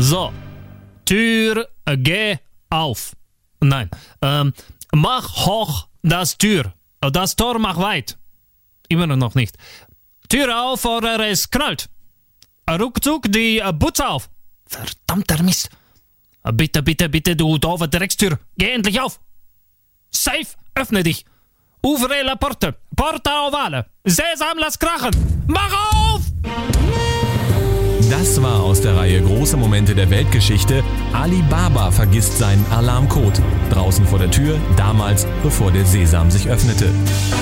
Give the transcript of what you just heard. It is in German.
So, Tür, geh auf. Nein, mach hoch das Tür. Das Tor mach weit. Immer noch nicht. Tür auf oder es knallt. Ruckzuck die Butze auf. Verdammter Mist. Bitte, bitte, bitte, du doofe Dreckstür. Geh endlich auf. Safe, öffne dich. Ouvre la porte. Porta ovale. Sesam, lass krachen. Mach auf! Das war aus der Reihe Große Momente der Weltgeschichte. Ali Baba vergisst seinen Alarmcode. Draußen vor der Tür, damals, bevor der Sesam sich öffnete.